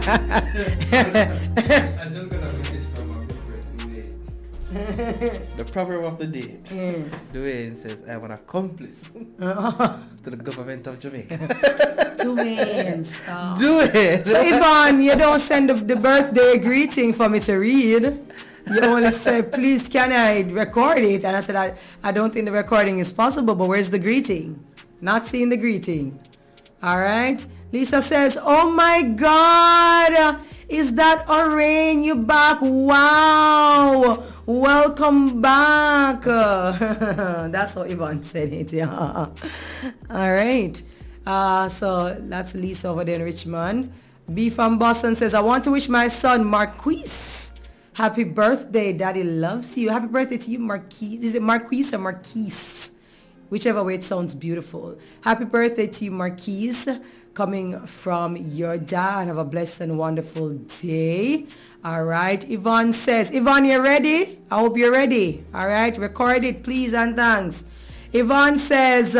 just got a message from my good friend Dwayne. The proverb of the day. Dwayne says, I am an accomplice to the government of Jamaica. Dwayne, stop. Dwayne. So Yvonne, you don't send the birthday greeting for me to read. You only say, please can I record it? And I said, I don't think the recording is possible, but where's the greeting? Not seeing the greeting. All right. Lisa says, oh my God, is that Orain? You back? Wow. Welcome back. That's how Yvonne said it. Yeah. All right. So that's Lisa over there in Richmond. B from Boston says, I want to wish my son Marquise happy birthday. Daddy loves you. Happy birthday to you, Marquise. Is it Marquise or Marquise? Whichever way, it sounds beautiful. Happy birthday to you, Marquise, coming from your dad. Have a blessed and wonderful day. All right. Yvonne says, Yvonne, you ready? I hope you're ready. All right. Record it, please, and thanks. Yvonne says,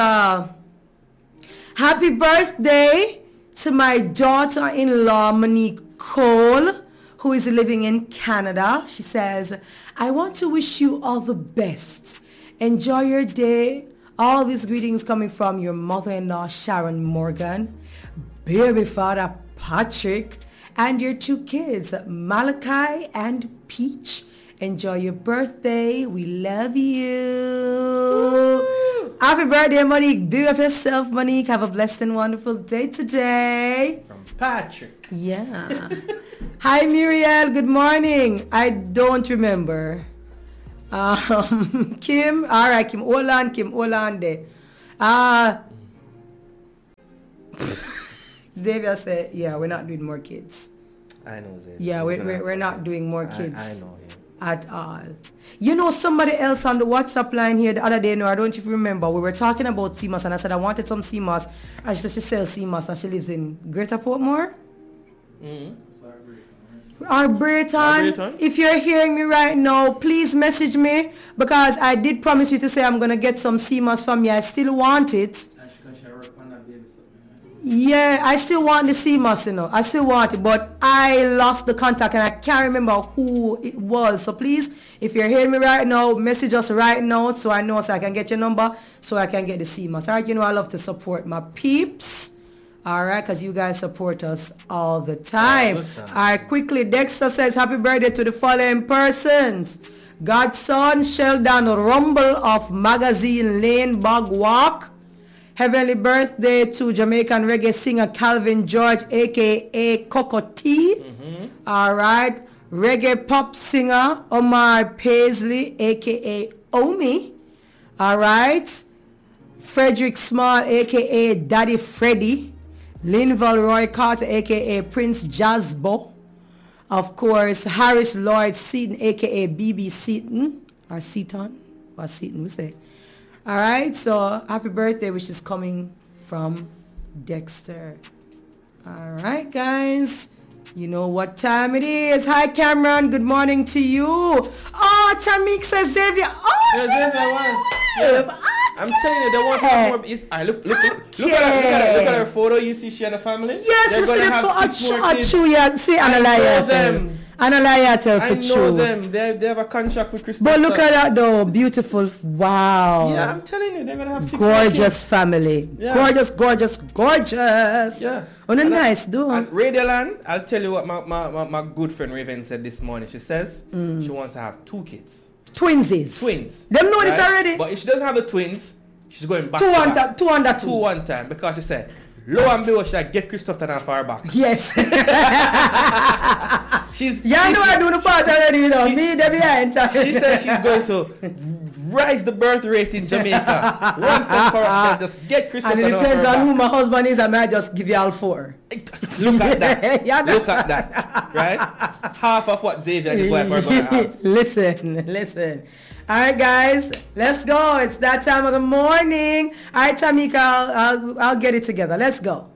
happy birthday to my daughter-in-law, Monique Cole, who is living in Canada. She says, I want to wish you all the best. Enjoy your day. All these greetings coming from your mother-in-law, Sharon Morgan, baby father, Patrick, and your two kids, Malachi and Peach. Enjoy your birthday. We love you. Woo! Happy birthday, Monique. Big up yourself, Monique. Have a blessed and wonderful day today. From Patrick. Yeah. Hi, Muriel. Good morning. I don't remember. Kim. All right, Kim. Kim Olande. Xavier said, yeah, we're not doing more kids. I know Xavier. Yeah, we're not doing more kids. I know him. At all. You know, somebody else on the WhatsApp line here the other day, no, I don't even remember, we were talking about CMOS and I said I wanted some CMOS, and she said she sells CMOS and she lives in Greater Portmore. Arboreton. If you're hearing me right now, please message me, because I did promise you to say I'm going to get some CMOS from you. I still want it. Yeah, I still want the CMOS, you know. I still want it, but I lost the contact and I can't remember who it was. So please, if you're hearing me right now, message us right now so I know, so I can get your number, so I can get the CMOS. All right, you know I love to support my peeps. All right, because you guys support us all the time. All right, quickly, Dexter says, happy birthday to the following persons. Godson Sheldon Rumble of Magazine Lane Bog Walk. Heavenly birthday to Jamaican reggae singer Calvin George, a.k.a. Coco T. All right. Reggae pop singer Omar Paisley, a.k.a. Omi. All right. Frederick Small, a.k.a. Daddy Freddy. Linval Roy Carter, a.k.a. Prince Jasbo. Of course, Harris Lloyd Seaton, a.k.a. BB Seaton. Or Seaton. Or Seaton, we say. All right, so happy birthday, which is coming from Dexter. All right, guys, you know what time it is. Hi, Cameron. Good morning to you. Oh, Tamik says Xavier. Oh, yeah. I'm telling you, they want to have more. Look at her photo. You see she and the family. Yes, we see the photo. See, Analaya. Analaya tell for true. I know them. They have a contract with Christopher. But look at that though. Beautiful. Wow. Yeah, I'm telling you, they're going to have 6 gorgeous family. Yeah. Gorgeous. Yeah. On a nice though. And Radioland, I'll tell you what my good friend Raven said this morning. She says she wants to have 2 kids. Twinsies. Twins. Them know this already. But if she doesn't have the twins, she's going back two under two. 2 one time, because she said, lo and behold, she'll get Christopher and far back. Yes. I know I do the part already, you know. Me, they behind. She says she's going to rise the birth rate in Jamaica. Once and for all, just get Christopher. And it depends on who my husband is. I might just give you all 4. Look at that. Look at that. Right? Half of what Xavier and his wife are going to have. Listen. All right, guys, let's go. It's that time of the morning. All right, Tamika, I'll get it together. Let's go.